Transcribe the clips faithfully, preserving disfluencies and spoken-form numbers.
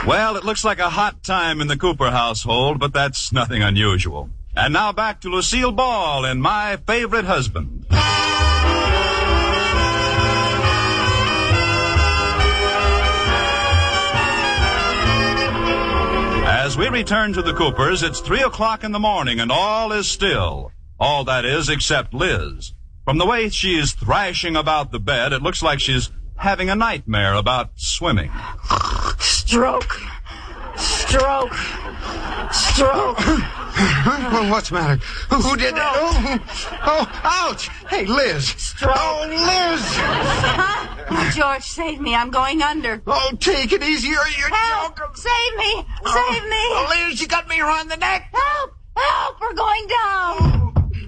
Well, it looks like a hot time in the Cooper household, but that's nothing unusual. And now back to Lucille Ball and My Favorite Husband. As we return to the Coopers, it's three o'clock in the morning and all is still. All that is except Liz. From the way she's thrashing about the bed, it looks like she's having a nightmare about swimming. Stroke. Stroke. Stroke. Well, what's the matter? Who did that? Oh, oh, ouch! Hey, Liz. Stroke. Oh, Liz. Huh? Oh, George, save me. I'm going under. Oh, take it easy or you're Help! joking. Save me! Save me! Oh, Liz, you got me around the neck. Help! Help! We're going down!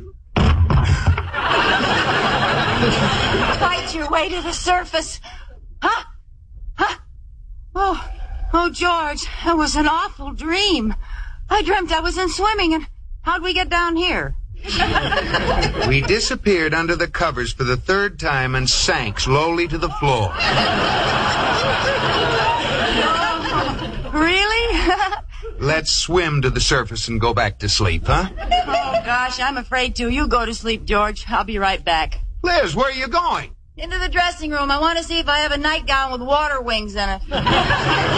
Fight your way to the surface. Huh? Huh? Oh, oh, George, that was an awful dream. I dreamt I was in swimming, and how'd we get down here? We disappeared under the covers for the third time and sank slowly to the floor. Really? Let's swim to the surface and go back to sleep, huh? Oh, gosh, I'm afraid to. You go to sleep, George. I'll be right back. Liz, where are you going? Into the dressing room. I want to see if I have a nightgown with water wings in it.